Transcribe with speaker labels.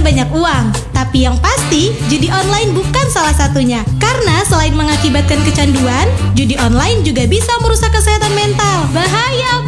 Speaker 1: banyak uang. Tapi yang pasti, judi online bukan salah satunya. Karena selain mengakibatkan kecanduan, judi online juga bisa merusak kesehatan mental. Bahaya,